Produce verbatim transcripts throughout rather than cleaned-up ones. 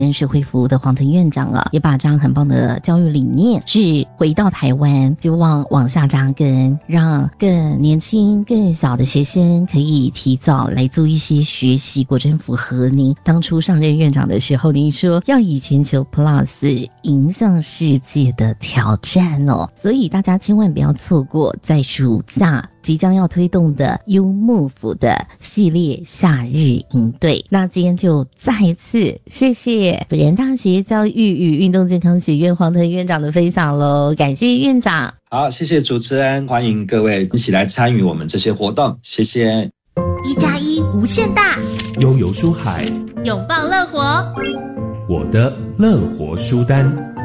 人社会服务的黄腾院长啊，也把这样很棒的教育理念是回到台湾，希望往下扎根，让更年轻更小的学生可以提早来做一些学习，果真符合您当初上任院长的时候您说要以全球 Plus 迎向世界的挑战哦，所以大家千万不要错过在暑假即将要推动的 U Move 的系列夏日营队。那今天就再一次谢谢辅仁大学教育与运动健康学院黄腾院长的分享咯，感谢院长。 好，谢谢主持人，欢迎各位一起来参与我们这些活动，谢谢。 一加一无限大， 悠游书海， 拥抱乐活， 我的乐活书单。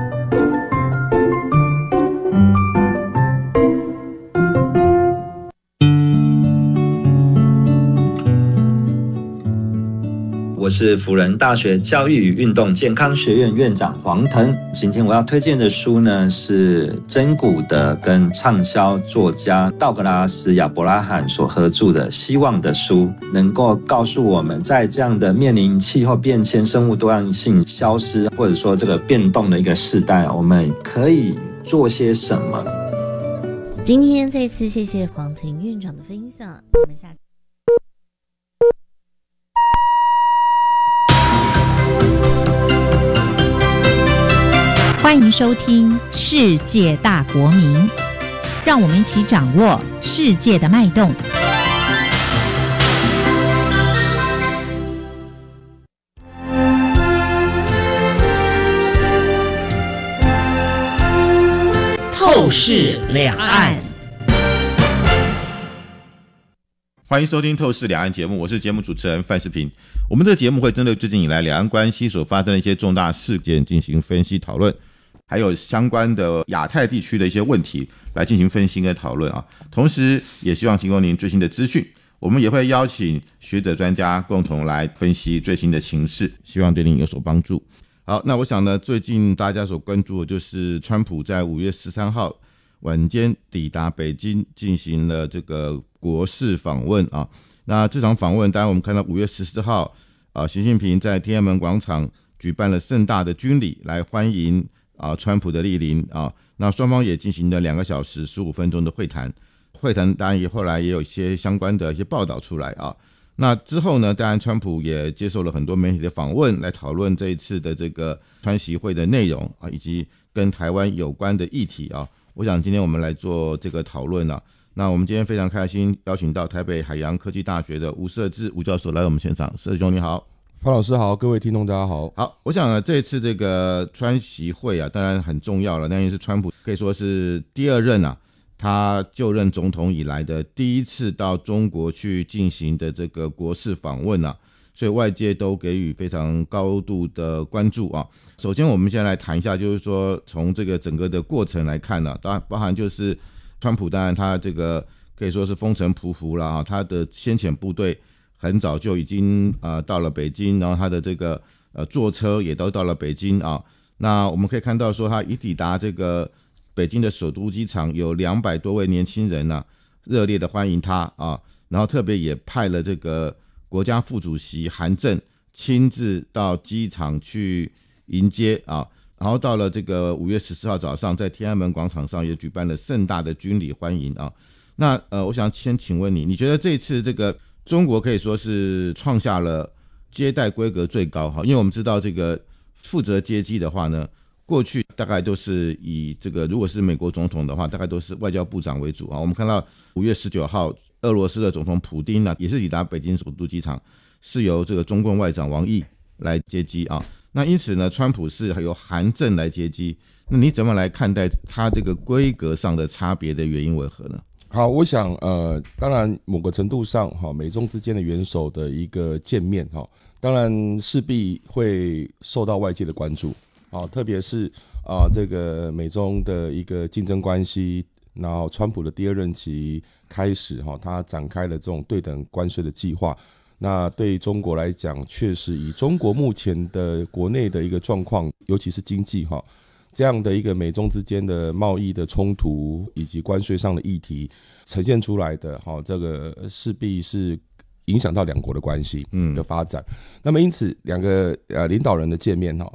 我是辅仁大学教育与运动健康学院院长黄腾。今天我要推荐的书呢，是真古的跟畅销作家道格拉斯·亚伯拉罕所合著的《希望的书》，能够告诉我们在这样的面临气候变迁、生物多样性消失，或者说这个变动的一个时代，我们可以做些什么。 今天再次谢谢黄腾院长的分享，我们下次欢迎收听《世界大国民》，让我们一起掌握世界的脉动。 透视两岸， 欢迎收听《透视两岸》节目，我是节目主持人范世平。我们这个节目会针对最近以来两岸关系所发生的一些重大事件进行分析讨论，还有相关的亚太地区的一些问题来进行分析跟讨论啊。同时也希望提供您最新的资讯，我们也会邀请学者专家共同来分析最新的情势，希望对您有所帮助。好，那我想呢，最近大家所关注的就是川普在五月十三号晚间抵达北京，进行了这个国事访问啊。那这场访问，当然我们看到五月十四号啊，习近平在天安门广场举办了盛大的军礼来欢迎啊川普的莅临啊。那双方也进行了两个小时十五分钟的会谈，会谈当然也后来也有一些相关的一些报道出来啊。那之后呢，当然川普也接受了很多媒体的访问，来讨论这一次的这个川习会的内容啊，以及跟台湾有关的议题啊。我想今天我们来做这个讨论啊。那我们今天非常开心邀请到台北海洋科技大学的吴社志吴教授来我们现场。社兄你好。 潘老师好，各位听众大家好。 好，我想呢，这一次这个川习会啊，当然很重要了，那也是川普可以说是第二任啊，他就任总统以来的第一次到中国去进行的这个国事访问啊，所以外界都给予非常高度的关注啊。首先我们先来谈一下，就是说从这个整个的过程来看呢、啊，当然包含就是川普当然他这个可以说是风尘仆仆了啊，他的先遣部队很早就已经呃到了北京，然后他的这个呃坐车也都到了北京啊。那我们可以看到说他一抵达这个北京的首都机场，有两百多位年轻人啊热烈的欢迎他啊，然后特别也派了这个国家副主席韩正亲自到机场去迎接啊，然后到了这个五月十四号早上，在天安门广场上也举办了盛大的军礼欢迎啊。那呃，我想先请问你，你觉得这次这个中国可以说是创下了接待规格最高哈？因为我们知道这个负责接机的话呢，过去大概都是以这个如果是美国总统的话，大概都是外交部长为主啊。我们看到五月十九号，俄罗斯的总统普丁呢，也是抵达北京首都机场，是由这个中共外长王毅来接机啊。那因此呢，川普是由韩正来接机，那你怎么来看待他这个规格上的差别的原因为何呢？ 好，我想呃，当然某个程度上哈，美中之间的元首的一个见面哈，当然势必会受到外界的关注啊，特别是啊、呃、这个美中的一个竞争关系，然后川普的第二任期开始哈，他展开了这种对等关税的计划。那对中国来讲，确实以中国目前的国内的一个状况，尤其是经济哈，这样的一个美中之间的贸易的冲突以及关税上的议题呈现出来的哈，这个势必是影响到两国的关系嗯的发展。嗯、那么因此两个呃领导人的见面哈，